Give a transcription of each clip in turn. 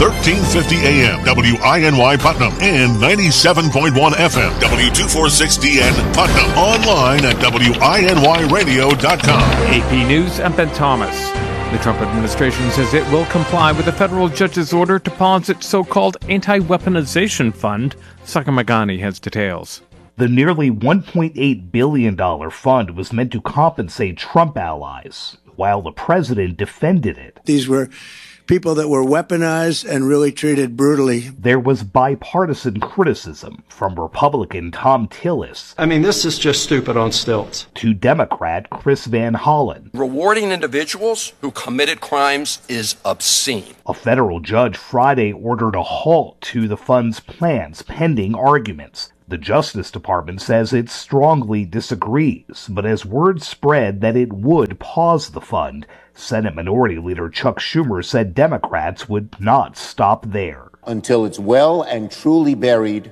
1350 AM, WINY Putnam, and 97.1 FM, W246DN Putnam. Online at WINYradio.com. AP News, I'm Ben Thomas. The Trump administration says it will comply with a federal judge's order to pause its so-called anti-weaponization fund. Saka Magani has details. The nearly $1.8 billion fund was meant to compensate Trump allies, while the president defended it. These were people that were weaponized and really treated brutally. There was bipartisan criticism from Republican Tom Tillis. I mean, this is just stupid on stilts. To Democrat Chris Van Hollen. Rewarding individuals who committed crimes is obscene. A federal judge Friday ordered a halt to the fund's plans pending arguments. The Justice Department says it strongly disagrees, but as word spread that it would pause the fund, Senate Minority Leader Chuck Schumer said Democrats would not stop there. Until it's well and truly buried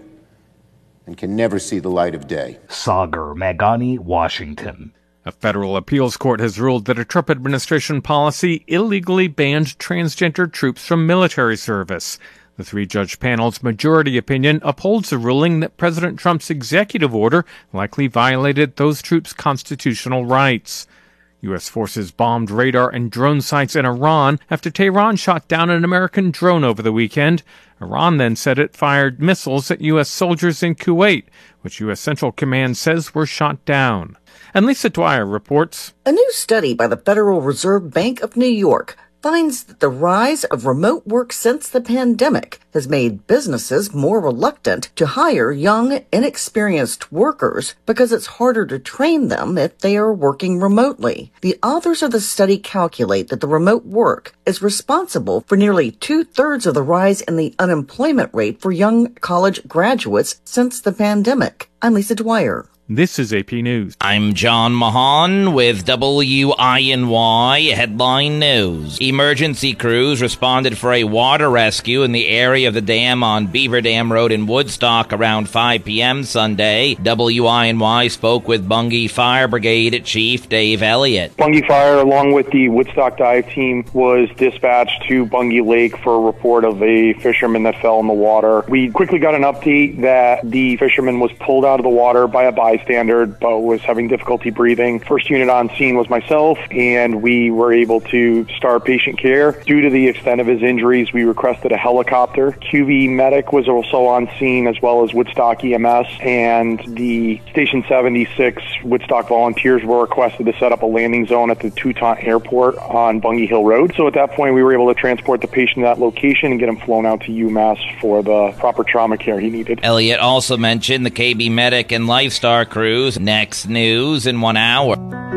and can never see the light of day. Sagar Magani, Washington. A federal appeals court has ruled that a Trump administration policy illegally banned transgender troops from military service. The three-judge panel's majority opinion upholds the ruling that President Trump's executive order likely violated those troops' constitutional rights. U.S. forces bombed radar and drone sites in Iran after Tehran shot down an American drone over the weekend. Iran then said it fired missiles at U.S. soldiers in Kuwait, which U.S. Central Command says were shot down. And Lisa Dwyer reports. A new study by the Federal Reserve Bank of New York finds that the rise of remote work since the pandemic has made businesses more reluctant to hire young, inexperienced workers because it's harder to train them if they are working remotely. The authors of the study calculate that the remote work is responsible for nearly 2/3 of the rise in the unemployment rate for young college graduates since the pandemic. I'm Lisa Dwyer. This is AP News. I'm John Mahan with WINY Headline News. Emergency crews responded for a water rescue in the area of the dam on Beaver Dam Road in Woodstock around 5 p.m. Sunday. WINY spoke with Bungie Fire Brigade Chief Dave Elliott. Bungie Fire, along with the Woodstock dive team, was dispatched to Bungie Lake for a report of a fisherman that fell in the water. We quickly got an update that the fisherman was pulled out of the water by a bystander, but was having difficulty breathing. First unit on scene was myself, and we were able to start patient care. Due to the extent of his injuries, we requested a helicopter. QV Medic was also on scene, as well as Woodstock EMS, and the Station 76 Woodstock volunteers were requested to set up a landing zone at the Toutant Airport on Bungie Hill Road. So at that point, we were able to transport the patient to that location and get him flown out to UMass for the proper trauma care he needed. Elliott also mentioned the KB Medic and Lifestar crews. Next news in 1 hour.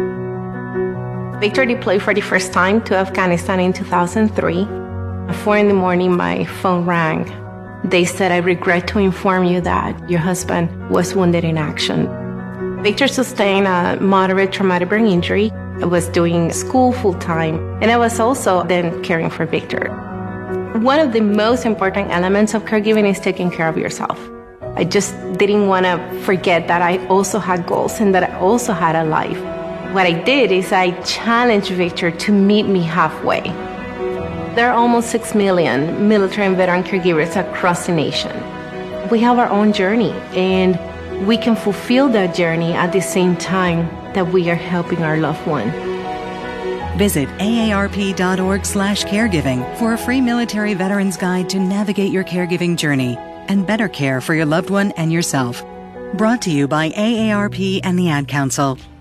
Victor deployed for the first time to Afghanistan in 2003. At 4 a.m, my phone rang. They said, "I regret to inform you that your husband was wounded in action." Victor sustained a moderate traumatic brain injury. I was doing school full-time, and I was also then caring for Victor. One of the most important elements of caregiving is taking care of yourself. I just didn't want to forget that I also had goals and that I also had a life. What I did is I challenged Victor to meet me halfway. There are almost 6 million military and veteran caregivers across the nation. We have our own journey, and we can fulfill that journey at the same time that we are helping our loved one. Visit aarp.org/caregiving for a free military veterans guide to navigate your caregiving journey and better care for your loved one and yourself. Brought to you by AARP and the Ad Council.